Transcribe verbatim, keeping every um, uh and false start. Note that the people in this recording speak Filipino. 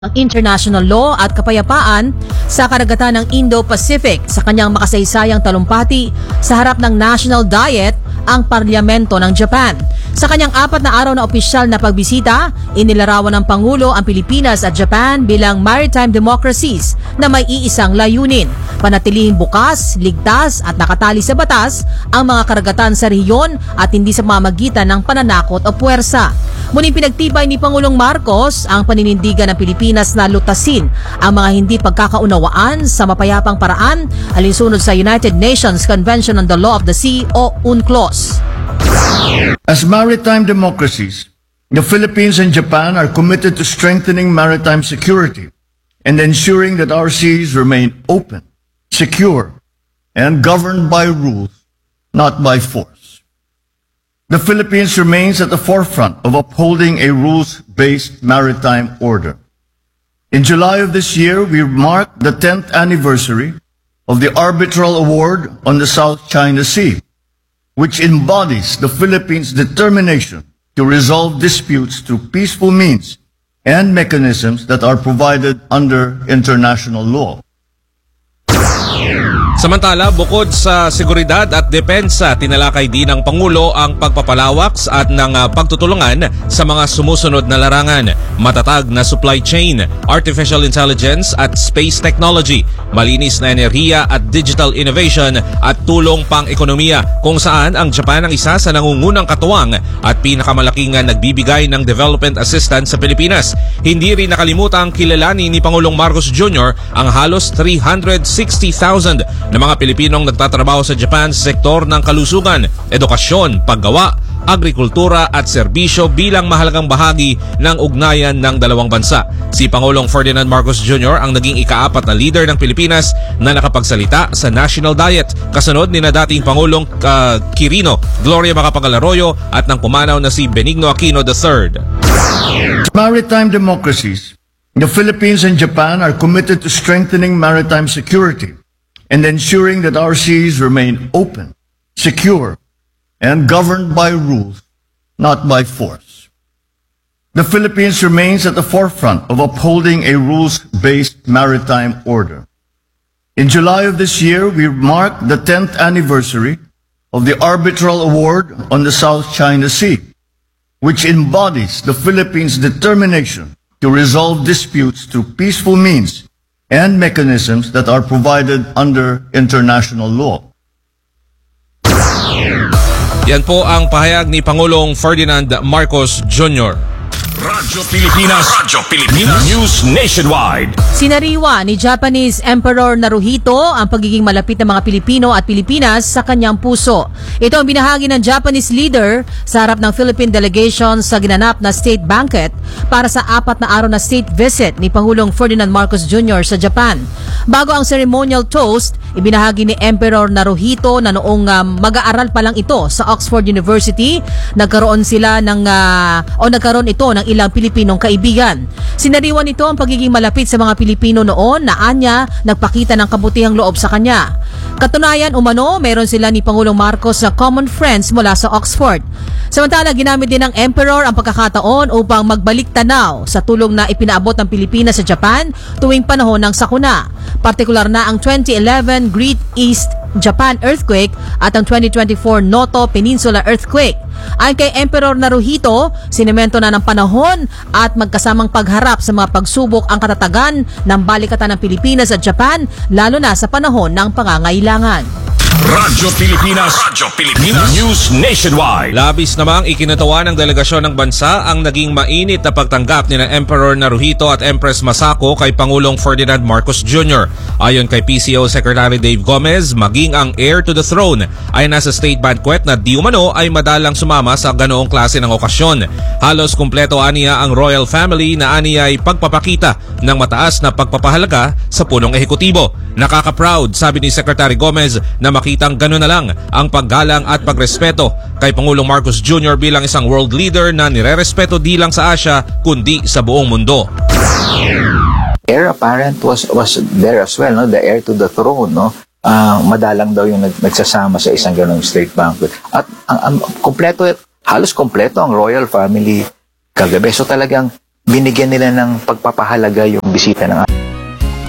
ng international law at kapayapaan sa karagatan ng Indo-Pacific sa kanyang makasaysayang talumpati sa harap ng National Diet ang Parlamento ng Japan. Sa kanyang apat na araw na opisyal na pagbisita, inilarawan ng Pangulo ang Pilipinas at Japan bilang maritime democracies na may iisang layunin, panatilihing bukas, ligtas at nakatali sa batas ang mga karagatan sa rehiyon at hindi sa pamamagitan ng pananakot o puwersa. Muling pinagtibay ni Pangulong Marcos ang paninindigan ng Pilipinas na lutasin ang mga hindi pagkakaunawaan sa mapayapang paraan alinsunod sa United Nations Convention on the Law of the Sea o UNCLOS. As maritime democracies, the Philippines and Japan are committed to strengthening maritime security and ensuring that our seas remain open, secure, and governed by rules, not by force. The Philippines remains at the forefront of upholding a rules-based maritime order. In July of this year, we marked the tenth anniversary of the Arbitral Award on the South China Sea, which embodies the Philippines' determination to resolve disputes through peaceful means and mechanisms that are provided under international law. Samantala, bukod sa seguridad at depensa, tinalakay din ng Pangulo ang pagpapalawak at ng uh, pagtutulungan sa mga sumusunod na larangan: matatag na supply chain, artificial intelligence at space technology, malinis na enerhiya at digital innovation at tulong pang-ekonomiya, kung saan ang Japan ang isa sa nangungunang katuwang at pinakamalaking nagbibigay ng development assistance sa Pilipinas. Hindi rin nakalimutang kilalanin ni Pangulong Marcos Junior ang halos three hundred sixty thousand na mga Pilipinong nagtatrabaho sa Japan sa sektor ng kalusugan, edukasyon, paggawa, agrikultura at serbisyo bilang mahalagang bahagi ng ugnayan ng dalawang bansa. Si Pangulong Ferdinand Marcos Junior ang naging ikaapat na leader ng Pilipinas na nakapagsalita sa National Diet, kasunod ni na dating Pangulong uh, Quirino, Gloria Macapagal Arroyo at ng pumanaw na si Benigno Aquino the third. Maritime democracies, the Philippines and Japan are committed to strengthening maritime security and ensuring that our seas remain open, secure, and governed by rules, not by force. The Philippines remains at the forefront of upholding a rules-based maritime order. In July of this year, we marked the tenth anniversary of the Arbitral Award on the South China Sea, which embodies the Philippines' determination to resolve disputes through peaceful means and mechanisms that are provided under international law. Yan po ang pahayag ni Pangulong Ferdinand Marcos Junior Radyo Pilipinas, Radyo Pilipinas News Nationwide. Sinariwa ni Japanese Emperor Naruhito ang pagiging malapit ng mga Pilipino at Pilipinas sa kanyang puso. Ito ang binahagi ng Japanese leader sa harap ng Philippine delegation sa ginanap na state banquet para sa apat na araw na state visit ni Pangulong Ferdinand Marcos Junior sa Japan. Bago ang ceremonial toast, ibinahagi ni Emperor Naruhito na noong uh, mag-aaral pa lang ito sa Oxford University, nagkaroon sila ng uh, o nagkaroon ito ng ilang Pilipinong kaibigan. Sinariwan nito ang pagiging malapit sa mga Pilipino noon na anya nagpakita ng kabutihang loob sa kanya. Katunayan umano, meron sila ni Pangulong Marcos na common friends mula sa Oxford. Samantala, ginamit din ng Emperor ang pagkakataon upang magbalik tanaw sa tulong na ipinaabot ng Pilipinas sa Japan tuwing panahon ng sakuna. Partikular na ang twenty eleven Great East Japan earthquake at ang twenty twenty-four Noto Peninsula earthquake. Ayon kay Emperor Naruhito, sinemento na ng panahon at magkasamang pagharap sa mga pagsubok ang katatagan ng balikatan ng Pilipinas at Japan, lalo na sa panahon ng pangangailangan. Radyo Pilipinas, Radyo Pilipinas News Nationwide. Labis namang ikinatawa ng delegasyon ng bansa ang naging mainit na pagtanggap ni na Emperor Naruhito at Empress Masako kay Pangulong Ferdinand Marcos Junior Ayon kay P C O Secretary Dave Gomez, maging ang heir to the throne ay nasa state banquet na di umano ay madalang sumama sa ganoong klase ng okasyon. Halos kumpleto aniya ang royal family na aniya ay pagpapakita ng mataas na pagpapahalaga sa punong ehekutibo. Nakaka-proud, sabi ni Secretary Gomez, na makitang gano'n na lang ang paggalang at pagrespeto kay Pangulong Marcos Junior bilang isang world leader na nirerespeto di lang sa Asia kundi sa buong mundo. Heir apparent was was there as well, no? The heir to the throne, no? Uh, madalang daw yung nag nagsasama sa isang ganong state banquet. At ang, ang kompleto, halos kompleto ang royal family kagabi. So talagang binigyan nila ng pagpapahalaga yung bisita ng